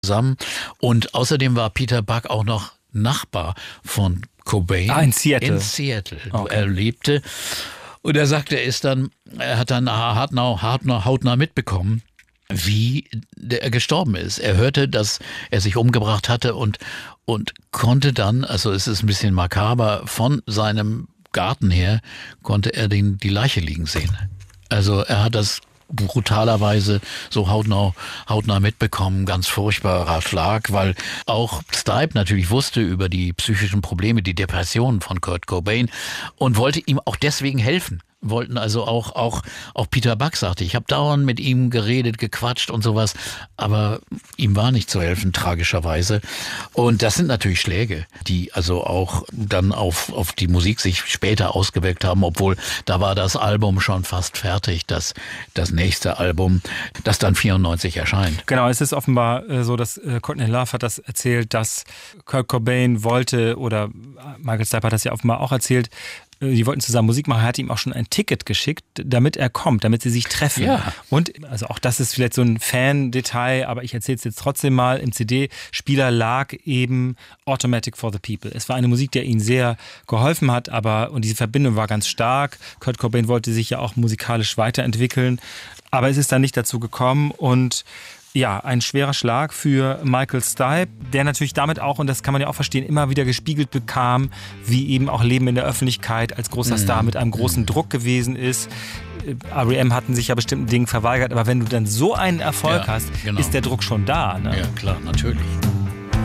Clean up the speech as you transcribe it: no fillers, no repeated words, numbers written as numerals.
zusammen. Und außerdem war Peter Buck auch noch Nachbar von Cobain. In Seattle. In Seattle, wo Okay. er lebte. Und er sagte, er hat dann hautnah mitbekommen, wie er gestorben ist. Er hörte, dass er sich umgebracht hatte und konnte dann, also es ist ein bisschen makaber, von seinem Garten her konnte er die Leiche liegen sehen. Also er hat das brutalerweise so hautnah mitbekommen, ganz furchtbarer Schlag, weil auch Stipe natürlich wusste über die psychischen Probleme, die Depressionen von Kurt Cobain und wollte ihm auch deswegen helfen. Wollten also auch Peter Buck sagte, ich habe dauernd mit ihm geredet, gequatscht und sowas, aber ihm war nicht zu helfen, tragischerweise. Und das sind natürlich Schläge, die also auch dann auf die Musik sich später ausgewirkt haben, obwohl da war das Album schon fast fertig, das nächste Album, das dann 94 erscheint. Genau, es ist offenbar so, dass Courtney Love hat das erzählt, dass Kurt Cobain wollte, oder Michael Stipe hat das ja offenbar auch erzählt, die wollten zusammen Musik machen, er hat ihm auch schon ein Ticket geschickt, damit er kommt, damit sie sich treffen. Ja. Und also auch das ist vielleicht so ein Fan-Detail, aber ich erzähle es jetzt trotzdem mal, im CD-Spieler lag eben Automatic for the People. Es war eine Musik, die ihm sehr geholfen hat, und diese Verbindung war ganz stark. Kurt Cobain wollte sich ja auch musikalisch weiterentwickeln, aber es ist dann nicht dazu gekommen und ja, ein schwerer Schlag für Michael Stipe, der natürlich damit auch, und das kann man ja auch verstehen, immer wieder gespiegelt bekam, wie eben auch Leben in der Öffentlichkeit als großer Star mit einem großen Druck gewesen ist. R.E.M. hatten sich ja bestimmten Dingen verweigert, aber wenn du dann so einen Erfolg hast, genau. ist der Druck schon da. Ne? Ja, klar, natürlich.